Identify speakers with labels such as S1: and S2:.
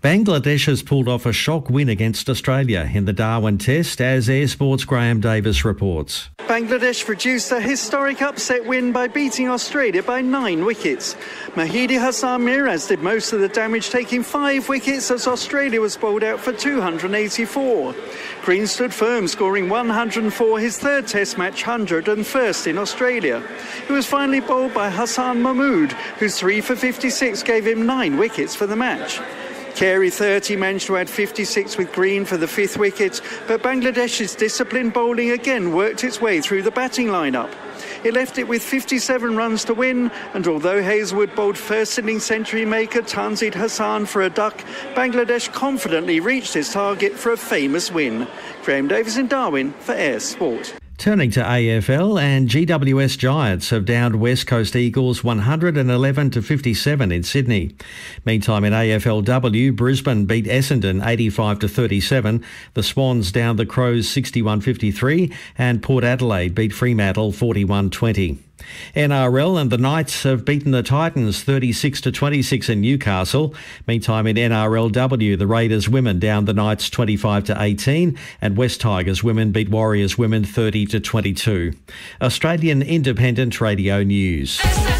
S1: Bangladesh has pulled off a shock win against Australia in the Darwin Test, as Air Sport's Graham Davis reports.
S2: Bangladesh produced a historic upset win by beating Australia by 9 wickets. Mahidi Hassan Miraz did most of the damage, taking 5 wickets as Australia was bowled out for 284. Green stood firm, scoring 104, his third Test match 100 and first in Australia. He was finally bowled by Hassan Mahmood, whose 3 for 56 gave him 9 wickets for the match. Carey 30 managed to add 56 with Green for the 5th wicket, but Bangladesh's disciplined bowling again worked its way through the batting lineup. It left it with 57 runs to win, and although Hazlewood bowled first innings century maker Tanzid Hassan for a duck, Bangladesh confidently reached its target for a famous win. Graham Davis in Darwin for Air Sport.
S1: Turning to AFL, and GWS Giants have downed West Coast Eagles 111 to 57 in Sydney. Meantime, in AFLW, Brisbane beat Essendon 85 to 37. The Swans downed the Crows 61-53, and Port Adelaide beat Fremantle 41-20. NRL, and the Knights have beaten the Titans 36 to 26 in Newcastle. Meantime, in NRLW, the Raiders women downed the Knights 25 to 18, and West Tigers women beat Warriors women 30 to 22. Australian Independent Radio News.